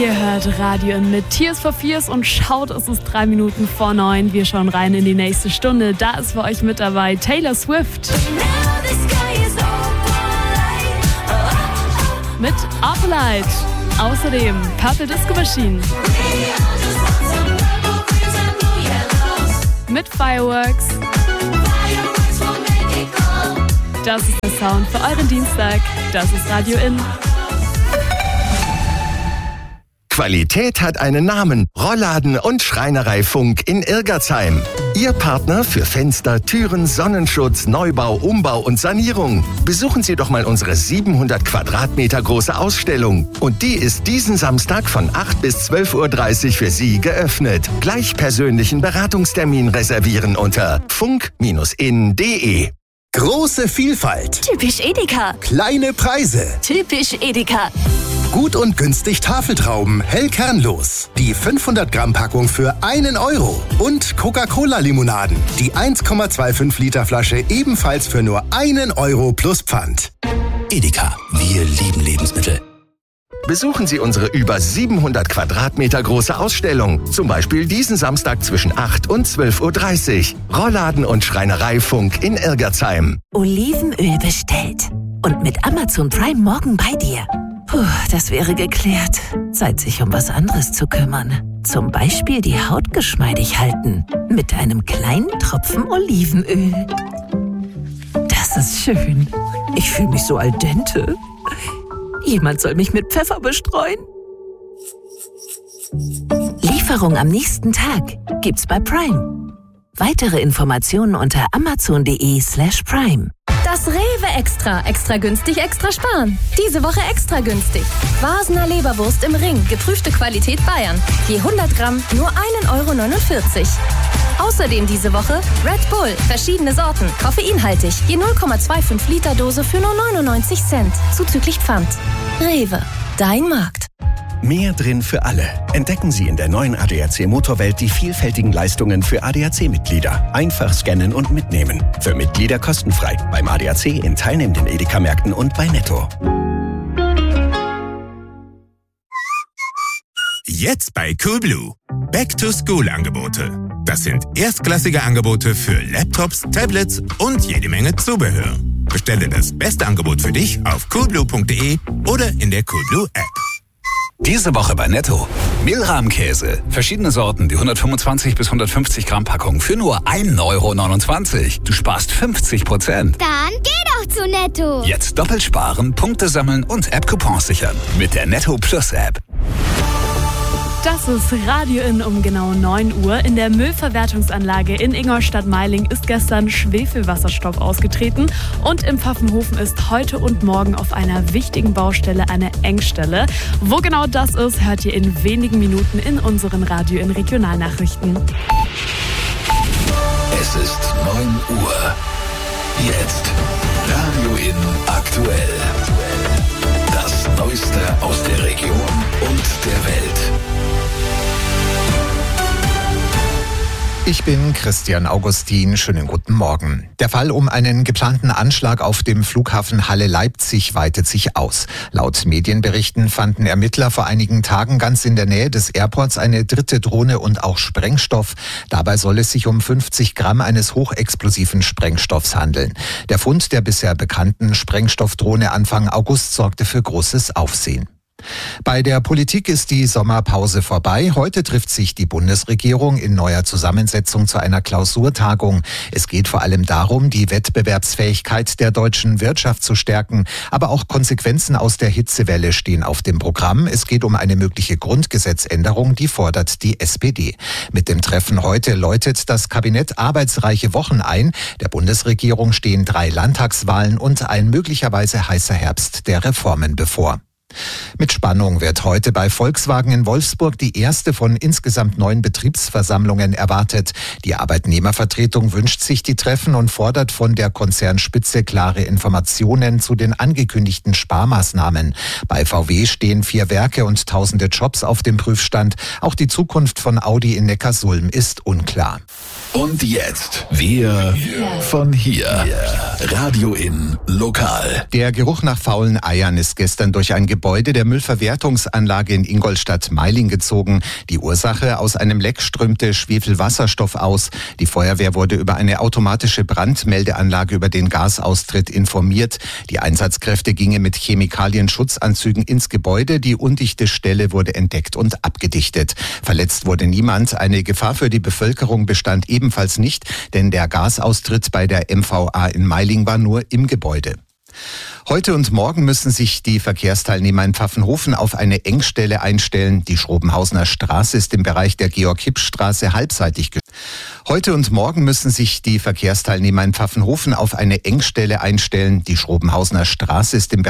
Ihr hört Radio In mit Tears for Fears und schaut, es ist 3 Minuten vor 9. Wir schauen rein in die nächste Stunde. Da ist für euch mit dabei Taylor Swift mit Opalite. Außerdem Purple Disco Machine mit Fireworks. Das ist der Sound für euren Dienstag. Das ist Radio In. Qualität hat einen Namen. Rollladen und Schreinerei Funk in Irgertsheim. Ihr Partner für Fenster, Türen, Sonnenschutz, Neubau, Umbau und Sanierung. Besuchen Sie doch mal unsere 700 Quadratmeter große Ausstellung. Und die ist diesen Samstag von 8 bis 12.30 Uhr für Sie geöffnet. Gleich persönlichen Beratungstermin reservieren unter funk-in.de. Große Vielfalt. Typisch Edeka. Kleine Preise. Typisch Edeka. Gut und günstig Tafeltrauben, hell kernlos. Die 500 Gramm Packung für 1 Euro. Und Coca-Cola-Limonaden. Die 1,25 Liter Flasche ebenfalls für nur 1 Euro plus Pfand. Edeka, wir lieben Lebensmittel. Besuchen Sie unsere über 700 Quadratmeter große Ausstellung. Zum Beispiel diesen Samstag zwischen 8 und 12.30 Uhr. Rollladen und Schreinerei Funk in Irgertsheim. Olivenöl bestellt. Und mit Amazon Prime morgen bei dir. Puh, das wäre geklärt. Zeit, sich um was anderes zu kümmern. Zum Beispiel die Haut geschmeidig halten. Mit einem kleinen Tropfen Olivenöl. Das ist schön. Ich fühle mich so al dente. Jemand soll mich mit Pfeffer bestreuen. Lieferung am nächsten Tag gibt's bei Prime. Weitere Informationen unter amazon.de/prime. Das Rewe Extra. Extra günstig, extra sparen. Diese Woche extra günstig. Vasener Leberwurst im Ring. Geprüfte Qualität Bayern. Je 100 Gramm nur 1,49 €. Außerdem diese Woche Red Bull. Verschiedene Sorten. Koffeinhaltig. Je 0,25 Liter Dose für nur 99 Cent. Zuzüglich Pfand. Rewe. Dein Markt. Mehr drin für alle. Entdecken Sie in der neuen ADAC Motorwelt die vielfältigen Leistungen für ADAC-Mitglieder. Einfach scannen und mitnehmen. Für Mitglieder kostenfrei. Beim ADAC in teilnehmenden Edeka-Märkten und bei Netto. Jetzt bei Coolblue. Back-to-School-Angebote. Das sind erstklassige Angebote für Laptops, Tablets und jede Menge Zubehör. Bestelle das beste Angebot für dich auf coolblue.de oder in der Coolblue-App. Diese Woche bei Netto. Mehlrahmkäse. Verschiedene Sorten, die 125 bis 150 Gramm Packung für nur 1,29 €. Du sparst 50%. Dann geh doch zu Netto. Jetzt doppelt sparen, Punkte sammeln und App-Coupons sichern. Mit der Netto Plus App. Das ist Radio In um genau 9 Uhr. In der Müllverwertungsanlage in Ingolstadt-Meiling ist gestern Schwefelwasserstoff ausgetreten und im Pfaffenhofen ist heute und morgen auf einer wichtigen Baustelle eine Engstelle. Wo genau das ist, hört ihr in wenigen Minuten in unseren Radio In Regionalnachrichten. Es ist 9 Uhr. Jetzt Radio In aktuell. Das Neueste aus der Region und der Welt. Ich bin Christian Augustin. Schönen guten Morgen. Der Fall um einen geplanten Anschlag auf dem Flughafen Halle-Leipzig weitet sich aus. Laut Medienberichten fanden Ermittler vor einigen Tagen ganz in der Nähe des Airports eine dritte Drohne und auch Sprengstoff. Dabei soll es sich um 50 Gramm eines hochexplosiven Sprengstoffs handeln. Der Fund der bisher bekannten Sprengstoffdrohne Anfang August sorgte für großes Aufsehen. Bei der Politik ist die Sommerpause vorbei. Heute trifft sich die Bundesregierung in neuer Zusammensetzung zu einer Klausurtagung. Es geht vor allem darum, die Wettbewerbsfähigkeit der deutschen Wirtschaft zu stärken. Aber auch Konsequenzen aus der Hitzewelle stehen auf dem Programm. Es geht um eine mögliche Grundgesetzänderung, die fordert die SPD. Mit dem Treffen heute läutet das Kabinett arbeitsreiche Wochen ein. Der Bundesregierung stehen 3 Landtagswahlen und ein möglicherweise heißer Herbst der Reformen bevor. Mit Spannung wird heute bei Volkswagen in Wolfsburg die erste von insgesamt 9 Betriebsversammlungen erwartet. Die Arbeitnehmervertretung wünscht sich die Treffen und fordert von der Konzernspitze klare Informationen zu den angekündigten Sparmaßnahmen. Bei VW stehen 4 Werke und tausende Jobs auf dem Prüfstand. Auch die Zukunft von Audi in Neckarsulm ist unklar. Und jetzt wir von hier. Radio In Lokal. Der Geruch nach faulen Eiern ist gestern durch ein Gebäude der der Müllverwertungsanlage in Ingolstadt-Meiling gezogen. Die Ursache: aus einem Leck strömte Schwefelwasserstoff aus. Die Feuerwehr wurde über eine automatische Brandmeldeanlage über den Gasaustritt informiert. Die Einsatzkräfte gingen mit Chemikalienschutzanzügen ins Gebäude. Die undichte Stelle wurde entdeckt und abgedichtet. Verletzt wurde niemand. Eine Gefahr für die Bevölkerung bestand ebenfalls nicht, denn der Gasaustritt bei der MVA in Meiling war nur im Gebäude. Heute und morgen müssen sich die Verkehrsteilnehmer in Pfaffenhofen auf eine Engstelle einstellen. Die Schrobenhausener Straße ist im Bereich der Georg-Hipp-Straße halbseitig gesperrt. Heute und morgen müssen sich die Verkehrsteilnehmer in Pfaffenhofen auf eine Engstelle einstellen. Die Schrobenhausener Straße ist im